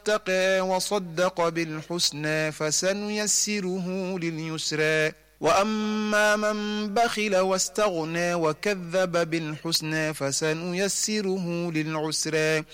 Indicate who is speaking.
Speaker 1: واتقى وصدق بالحسنى فسنيسره لليسرى وأما من بخل واستغنى وكذب بالحسنى فسنيسره للعسرى